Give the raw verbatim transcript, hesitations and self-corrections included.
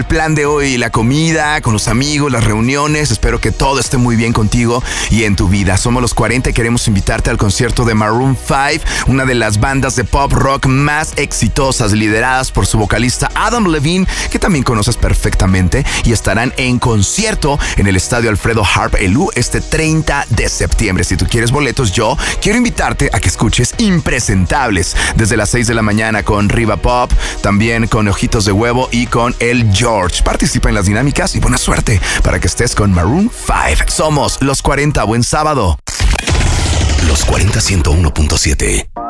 El plan de hoy, la comida, con los amigos, las reuniones. Espero que todo esté muy bien contigo y en tu vida. Somos los cuarenta y queremos invitarte al concierto de Maroon cinco, una de las bandas de pop rock más exitosas, lideradas por su vocalista Adam Levine, que también conoces perfectamente, y estarán en concierto en el Estadio Alfredo Harp Elú este treinta de septiembre. Si tú quieres boletos, yo quiero invitarte a que escuches Impresentables desde las seis de la mañana con Riva Pop, también con Ojitos de Huevo y con El George. Participa en las dinámicas y buena suerte para que estés con Maroon cinco. Somos los cuarenta. Buen sábado. Los cuarenta ciento uno punto siete.